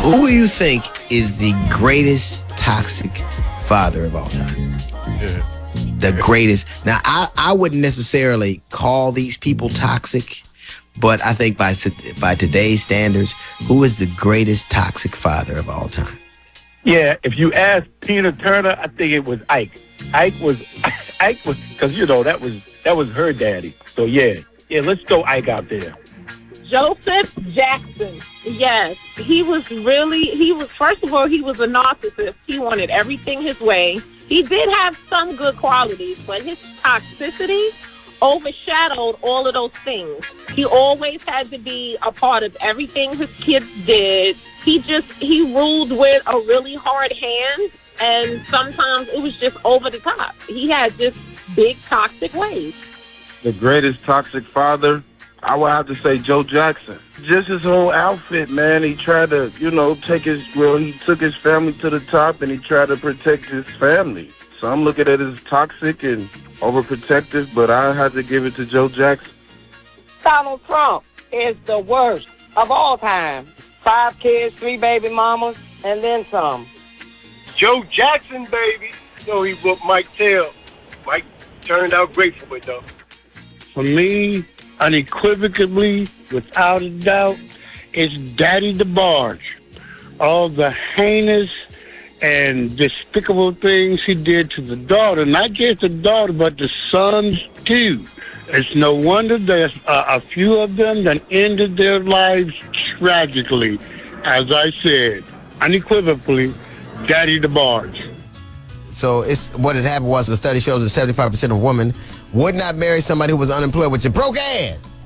Who do you think is the greatest toxic father of all time? Yeah. The greatest. Now, I wouldn't necessarily call these people toxic, but I think by today's standards, who is the greatest toxic father of all time? Yeah, if you ask Tina Turner, I think it was Ike. Ike was, because that was her daddy. So yeah, let's throw Ike out there. Joseph Jackson. Yes, first of all, he was a narcissist. He wanted everything his way. He did have some good qualities, but his toxicity overshadowed all of those things. He always had to be a part of everything his kids did. He ruled with a really hard hand, and sometimes it was just over the top. He had just big toxic ways. The greatest toxic father, I would have to say Joe Jackson. Just his whole outfit, man. He tried to, he took his family to the top and he tried to protect his family. So I'm looking at it as toxic and overprotective, but I had to give it to Joe Jackson. Donald Trump is the worst of all time. 5 kids, 3 baby mamas, and then some. Joe Jackson, baby. He whooped Mike tail. Mike turned out great for it, though. For me, unequivocally, without a doubt, it's Daddy DeBarge. All the heinous and despicable things he did to the daughter, not just the daughter, but the sons too. It's no wonder there's a few of them that ended their lives tragically. As I said, unequivocally, Daddy DeBarge. So what had happened was the study shows that 75% of women would not marry somebody who was unemployed with your broke ass.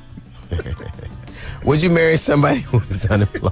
Would you marry somebody who was unemployed?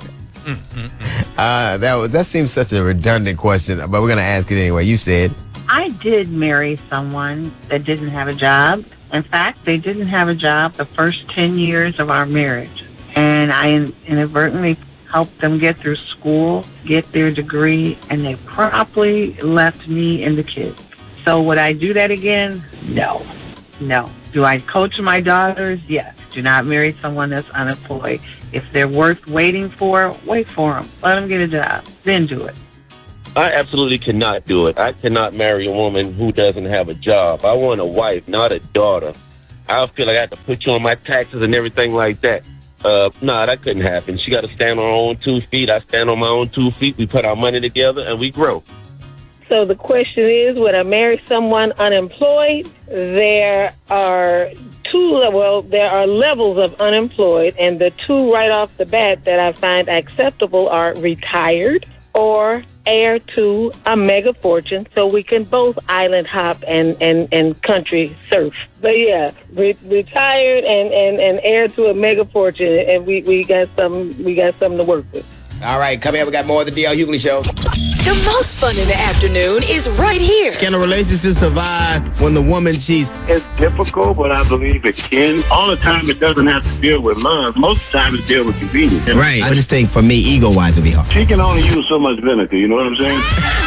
That seems such a redundant question, but we're going to ask it anyway. You said. I did marry someone that didn't have a job. In fact, they didn't have a job the first 10 years of our marriage. And I inadvertently helped them get through school, get their degree, and they promptly left me and the kids. So would I do that again? No. Do I coach my daughters? Yes. Do not marry someone that's unemployed. If they're worth waiting for, wait for them. Let them get a job. Then do it. I absolutely cannot do it. I cannot marry a woman who doesn't have a job. I want a wife, not a daughter. I feel like I have to put you on my taxes and everything like that. That couldn't happen. She got to stand on her own 2 feet. I stand on my own 2 feet. We put our money together and we grow. So the question is, would I marry someone unemployed? There are levels of unemployed, and the 2 right off the bat that I find acceptable are retired or heir to a mega fortune, so we can both island hop and country surf. But yeah, retired and heir to a mega fortune, and we got something to work with. All right, come here. We got more of the D.L. Hughley Show. The most fun in the afternoon is right here. Can a relationship survive when the woman cheats? It's difficult, but I believe it can. All the time, it doesn't have to deal with love. Most of the time, it deals with convenience. Right. I just think, for me, ego-wise, it'd be hard. She can only use so much vinegar, you know what I'm saying?